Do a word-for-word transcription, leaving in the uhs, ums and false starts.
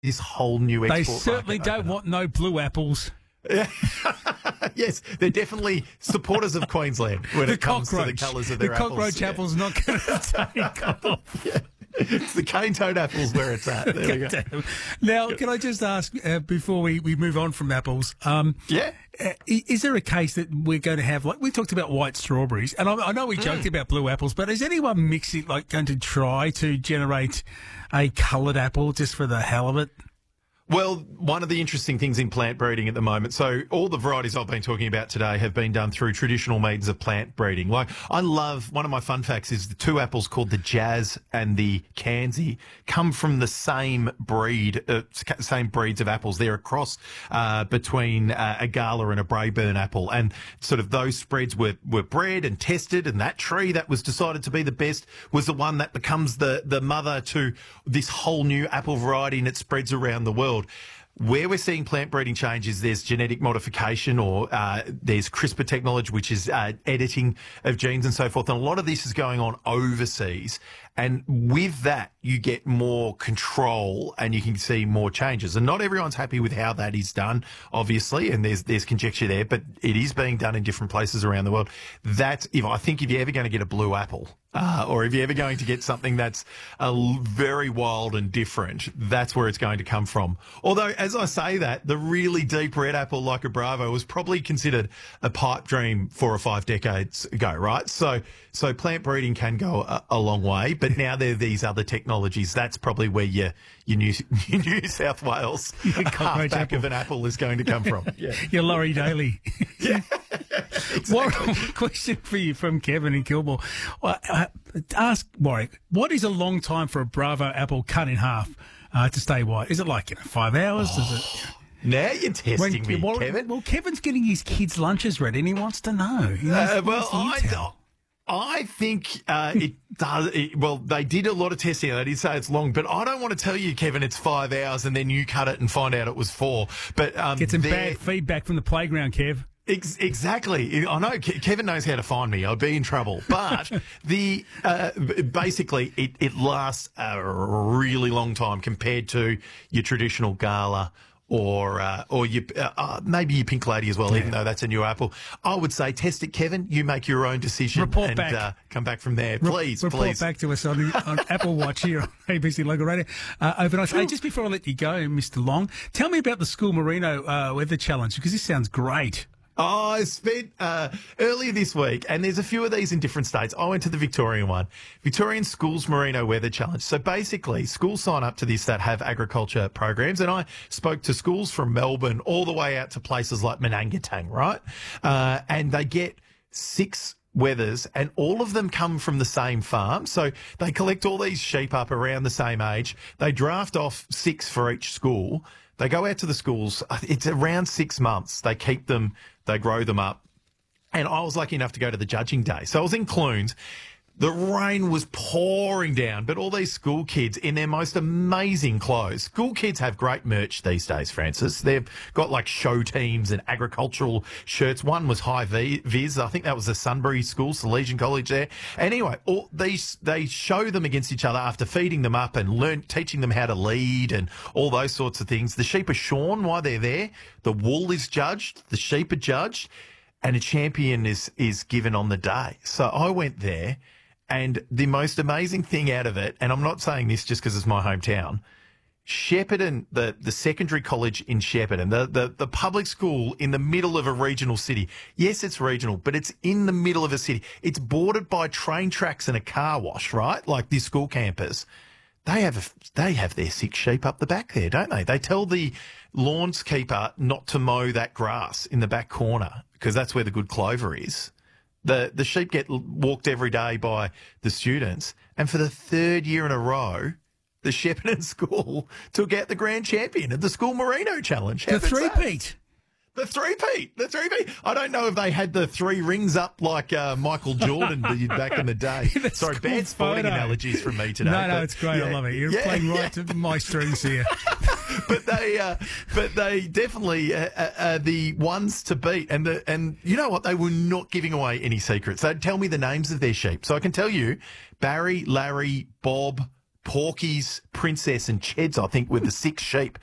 this whole new export They certainly market don't open up. want no blue apples. Yes, they're definitely supporters of Queensland when The it comes to the cockroach. colours of their The apples. cockroach Yeah. apple's not going to take off. Yeah. It's the cane toad apples where it's at. There we go. Damn. Now, can I just ask, uh, before we, we move on from apples, um, Yeah. uh, i- is there a case that we're going to have, like, we talked about white strawberries, and I, I know we joked about blue apples, but is anyone mixing, like, going to try to generate a coloured apple just for the hell of it? Well, one of the interesting things in plant breeding at the moment, so all the varieties I've been talking about today have been done through traditional means of plant breeding. Like, I love, one of my fun facts is the two apples called the Jazz and the Kanzi come from the same breed, uh, same breeds of apples. They're a cross uh, between uh, a Gala and a Braeburn apple. And sort of those spreads were, were bred and tested, and that tree that was decided to be the best was the one that becomes the, the mother to this whole new apple variety, and it spreads around the world. Where we're seeing plant breeding change is there's genetic modification, or uh, there's CRISPR technology, which is uh, editing of genes and so forth. And a lot of this is going on overseas. And with that, you get more control and you can see more changes. And not everyone's happy with how that is done, obviously, and there's there's conjecture there, but it is being done in different places around the world. That, if I think if you're ever going to get a blue apple, uh, or if you're ever going to get something that's uh, very wild and different, that's where it's going to come from. Although, as I say that, the really deep red apple like a Bravo was probably considered a pipe dream four or five decades ago, right? So, so plant breeding can go a, a long way, but now there are these other technologies. That's probably where your your New, your New South Wales cockroach halfback apple. of an apple is going to come from. Yeah. Your Laurie Daly. Yeah. What question for you from Kevin in Kilmore? Well, uh, ask Warwick, what is a long time for a Bravo apple cut in half uh, to stay white? Is it like you know, five hours? Oh, Is it? Now you're testing me, well, Kevin. Well, Kevin's getting his kids' lunches ready, and he wants to know. He wants- Uh, he well, wants the I, intel. I think uh, it does. It, well, they did a lot of testing. They did say it's long, but I don't want to tell you, Kevin, it's five hours and then you cut it and find out it was four. But um, Get some they're- bad feedback from the playground, Kev. Ex- exactly. I know Ke- Kevin knows how to find me. I'd be in trouble. But the uh, b- basically, it, it lasts a really long time compared to your traditional Gala or uh, or your, uh, uh, maybe your Pink Lady as well, even though that's a new apple. I would say test it, Kevin. You make your own decision. Report and back. Uh, come back from there. Please, Report please. back to us on, on Apple Watch here on A B C Local Radio uh, overnight. Hey, just before I let you go, Mister Long, tell me about the School Merino uh, Weather Challenge, because this sounds great. Oh, I spent uh, earlier this week, and there's a few of these in different states. I went to the Victorian one, Victorian Schools Merino Weather Challenge. So basically, schools sign up to this that have agriculture programs, and I spoke to schools from Melbourne all the way out to places like Manangatang, right? Uh, and they get six weathers, and all of them come from the same farm. So they collect all these sheep up around the same age. They draft off six for each school. They go out to the schools. It's around six months. They keep them, they grow them up. And I was lucky enough to go to the judging day. So I was in Clunes. The rain was pouring down, but all these school kids in their most amazing clothes. School kids have great merch these days, Francis. They've got like show teams and agricultural shirts. One was High Viz. I think that was the Sunbury School, Salesian College there. Anyway, all these, they show them against each other after feeding them up and learn, teaching them how to lead and all those sorts of things. The sheep are shorn while they're there. The wool is judged. The sheep are judged. And a champion is, is given on the day. So I went there. And the most amazing thing out of it, and I'm not saying this just because it's my hometown, Shepparton, the, the secondary college in Shepparton, the, the, the public school in the middle of a regional city. Yes, it's regional, but it's in the middle of a city. It's bordered by train tracks and a car wash, right? Like this school campus. They have a, they have their six sheep up the back there, don't they? They tell the lawnskeeper not to mow that grass in the back corner because that's where the good clover is. The the sheep get walked every day by the students, and for the third year in a row, the Shepparton School took out the grand champion of the School Merino Challenge. How The good's that? three-peat. The three-peat. The three-peat. I don't know if they had the three rings up like uh, Michael Jordan did back in the day. That's Sorry, cool bad sporting photo. analogies from me today. No, no, but it's great. I yeah, love it. You're yeah, playing right yeah. to my strings here. but they, uh, but they definitely uh, uh, are the ones to beat. And the, and you know what? They were not giving away any secrets. They'd tell me the names of their sheep, so I can tell you: Barry, Larry, Bob, Porky's, Princess and Cheds, I think, were the six sheep